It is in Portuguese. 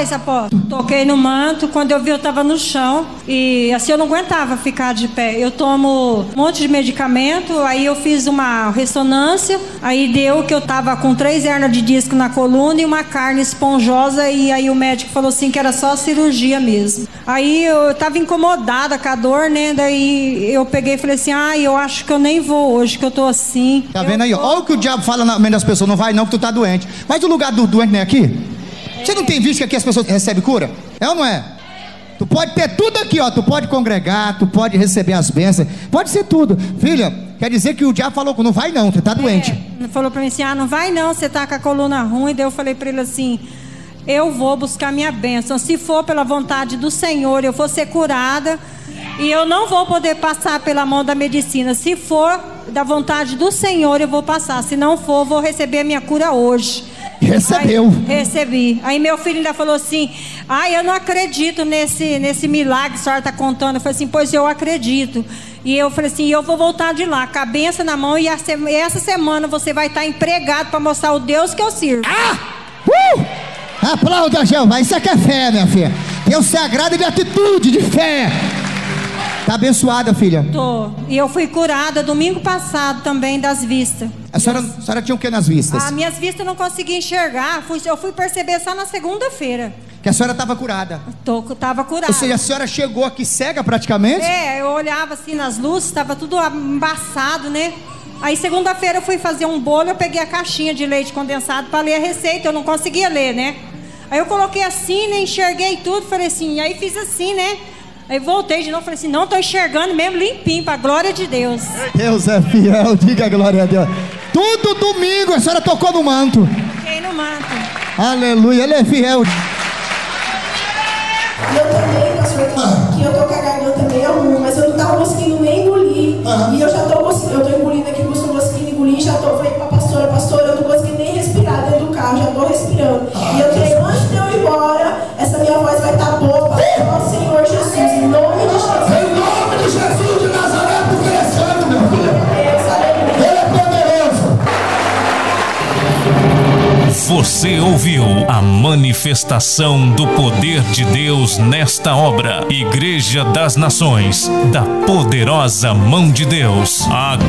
voz, apóstolo. Toquei no manto, quando eu vi eu tava no chão e assim eu não aguentava ficar de pé. Eu tomo um monte de medicamento, aí eu fiz uma ressonância, aí deu que eu tava com 3 hernias de disco na coluna e uma carne esponjosa, e aí o médico falou assim que era só cirurgia mesmo. Aí eu tava incomodada com a dor, né? Daí eu peguei e falei assim, eu acho que eu nem vou hoje, que eu tô assim. Tá vendo aí? Olha o que o diabo fala na mente das pessoas, não vai não que tu tá doente. Mas o lugar do doente não é aqui? Você não tem visto que aqui as pessoas recebem cura? É ou não é? Tu pode ter tudo aqui, ó. Tu pode congregar, tu pode receber as bênçãos, pode ser tudo. Filha, quer dizer que o diabo falou que não vai não, tu tá doente. Falou pra mim assim, não vai não, você tá com a coluna ruim. Daí eu falei pra ele assim, eu vou buscar minha bênção. Se for pela vontade do Senhor, eu vou ser curada. E eu não vou poder passar pela mão da medicina. Se for da vontade do Senhor, eu vou passar. Se não for, vou receber a minha cura hoje. Recebeu. Aí, recebi. Aí meu filho ainda falou assim, eu não acredito nesse milagre que a senhora está contando. Eu falei assim, pois eu acredito. E eu falei assim, eu vou voltar de lá, com a benção na mão, e essa semana você vai estar empregado para mostrar o Deus que eu sirvo. Aplauda, Jeová. Isso aqui é fé, minha filha. Deus se agrada de atitude, de fé. Tá abençoada, filha? Tô. E eu fui curada domingo passado também das vistas. A senhora tinha o que nas vistas? Minhas vistas eu não conseguia enxergar. Eu fui perceber só na segunda-feira. Que a senhora estava curada? Tava curada. Ou seja, a senhora chegou aqui cega praticamente? Eu olhava assim nas luzes, estava tudo embaçado, né? Aí segunda-feira eu fui fazer um bolo, eu peguei a caixinha de leite condensado para ler a receita, eu não conseguia ler, né? Aí eu coloquei assim, né? Enxerguei tudo, falei assim, aí fiz assim, né? Aí voltei de novo, falei assim, não, tô enxergando mesmo limpinho, pra glória de Deus. Deus é fiel, diga a glória a Deus. Tudo domingo a senhora tocou no manto. Toquei no manto. Aleluia, ele é fiel. E eu também, pastor, que eu tô com a garganta meio ruim, mas eu não tava conseguindo nem engolir. E eu já tô engolindo aqui, não estou conseguindo engolir, já tô, falei pra pastora, eu não consegui nem respirar dentro do carro, já tô respirando. E eu creio, antes de eu ir embora, essa minha voz vai estar boa, para o Senhor Jesus, em nome de Jesus. Em nome de Jesus de Nazaré, porque ele é santo, meu filho. Ele é poderoso. Você ouviu a manifestação do poder de Deus nesta obra. Igreja das Nações, da poderosa mão de Deus.